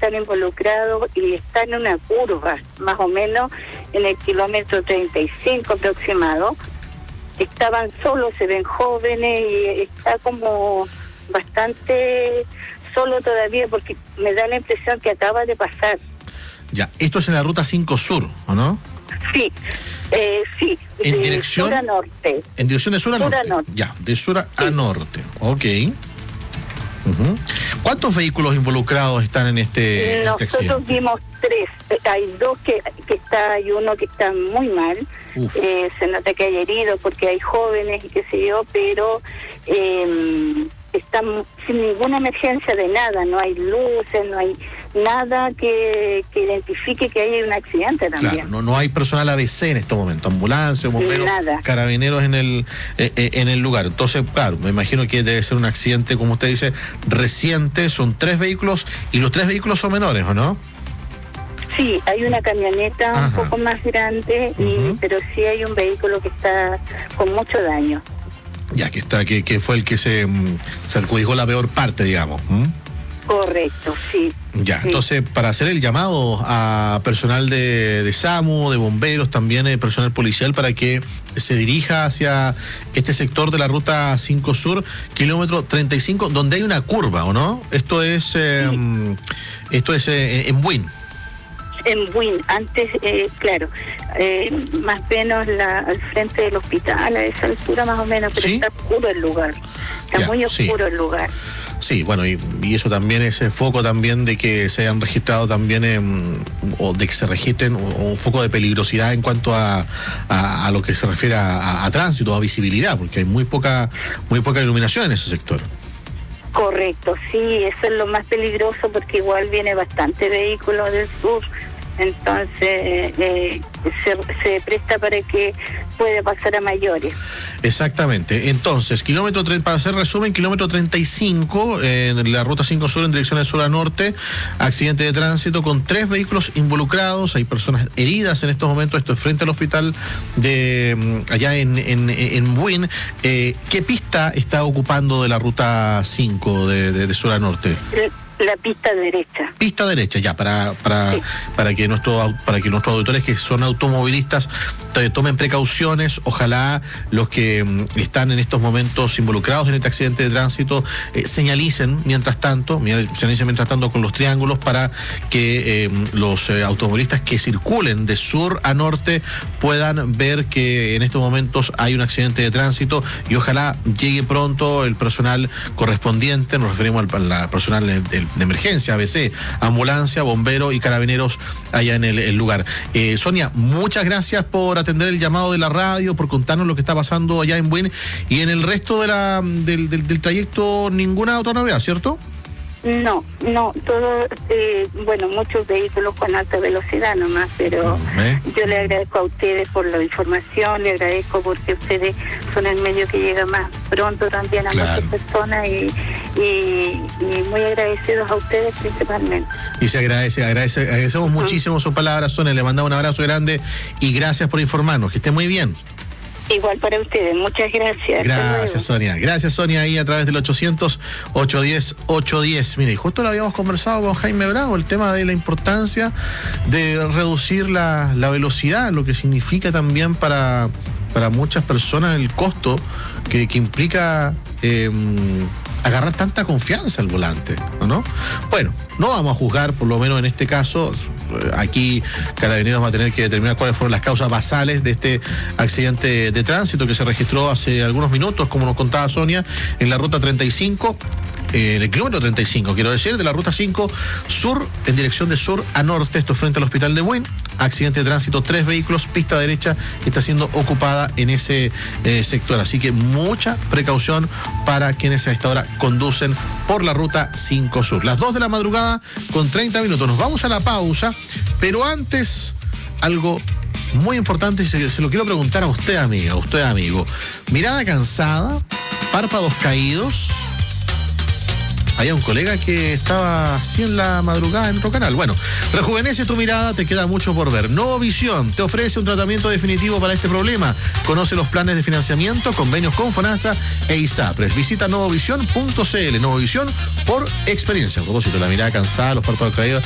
están involucrados y están en una curva, más o menos en el kilómetro 35 aproximado. Estaban solos, se ven jóvenes y está como bastante solo todavía porque me da la impresión que acaba de pasar. Ya, esto es en la ruta 5 Sur, ¿o no? Sí, sí. ¿En dirección? Sur a norte. ¿En dirección de sur a norte? Sur a norte. Ya, de sur a norte, ok. ¿Cuántos vehículos involucrados están en este accidente? Nosotros vimos 3. Hay 2 que está, hay uno que está muy mal. Se nota que hay heridos porque hay jóvenes y qué sé yo, pero están sin ninguna emergencia de nada. No hay luces, no hay nada que identifique que hay un accidente también. Claro, no hay personal ABC en este momento, ambulancia, bomberos, carabineros en el lugar. Entonces, claro, me imagino que debe ser un accidente, como usted dice, reciente. Son 3 vehículos y los 3 vehículos son menores, ¿o no? Sí, hay una camioneta un poco más grande, pero sí hay un vehículo que está con mucho daño. Ya, que fue el que se adjudicó la peor parte, digamos. Correcto, sí. Ya, sí. Entonces, para hacer el llamado a personal de SAMU, de bomberos, también personal policial, para que se dirija hacia este sector de la ruta 5 Sur, kilómetro 35, donde hay una curva, ¿o no? Esto es en Buin. En Buin, antes, claro, más o menos al frente del hospital, a esa altura más o menos, pero está oscuro el lugar, está muy oscuro el lugar. Sí, bueno, y eso también, ese foco también de que se hayan registrado también, o de que se registren un foco de peligrosidad en cuanto a lo que se refiere a tránsito, a visibilidad, porque hay muy poca iluminación en ese sector. Correcto, sí, eso es lo más peligroso porque igual viene bastante vehículo del sur, entonces se presta para que pueda pasar a mayores. Exactamente. Entonces, para hacer resumen, kilómetro 35 en la ruta 5 Sur en dirección de sur a norte, accidente de tránsito con 3 vehículos involucrados, hay personas heridas en estos momentos, esto es frente al hospital de allá en Buin. ¿Qué pista está ocupando de la ruta 5 de sur a norte? La pista derecha. Pista derecha, ya, para que nuestros auditores que son automovilistas tomen precauciones. Ojalá los que están en estos momentos involucrados en este accidente de tránsito señalicen mientras tanto con los triángulos para que los automovilistas que circulen de sur a norte puedan ver que en estos momentos hay un accidente de tránsito y ojalá llegue pronto el personal correspondiente. Nos referimos al personal de emergencia, ABC, ambulancia, bombero y carabineros allá en el lugar. Sonia, muchas gracias por atender el llamado de la radio, por contarnos lo que está pasando allá en Buin, y en el resto del trayecto ninguna otra novedad, ¿cierto? No, todo, bueno, muchos vehículos con alta velocidad nomás, pero yo le agradezco a ustedes por la información, le agradezco porque ustedes son el medio que llega más pronto también a muchas personas y muy agradecidos a ustedes principalmente. Y se agradecemos muchísimo sus palabras, Sonia, le mandamos un abrazo grande y gracias por informarnos, que esté muy bien. Igual para ustedes, muchas gracias. Gracias, Sonia. Gracias, Sonia, ahí a través del 800-810-810. Mire, justo lo habíamos conversado con Jaime Bravo, el tema de la importancia de reducir la velocidad, lo que significa también para muchas personas el costo que implica agarrar tanta confianza al volante, ¿no? Bueno, no vamos a juzgar, por lo menos en este caso. Aquí Carabineros va a tener que determinar cuáles fueron las causas basales de este accidente de tránsito que se registró hace algunos minutos, como nos contaba Sonia, en la ruta 35, en el kilómetro 35, quiero decir, de la ruta 5 Sur, en dirección de sur a norte, esto frente al hospital de Buin. Accidente de tránsito, 3 vehículos, pista derecha que está siendo ocupada en ese sector. Así que mucha precaución para quienes a esta hora conducen por la ruta 5 Sur. Las 2 de la madrugada con 30 minutos. Nos vamos a la pausa, pero antes algo muy importante y se lo quiero preguntar a usted, amiga, a usted, amigo. Mirada cansada, párpados caídos. Hay un colega que estaba así en la madrugada en otro canal. Bueno, rejuvenece tu mirada, te queda mucho por ver. Novovisión te ofrece un tratamiento definitivo para este problema. Conoce los planes de financiamiento, convenios con FONASA e ISAPRES. Visita novovisión.cl. Novovisión por experiencia. A propósito, la mirada cansada, los párpados caídos.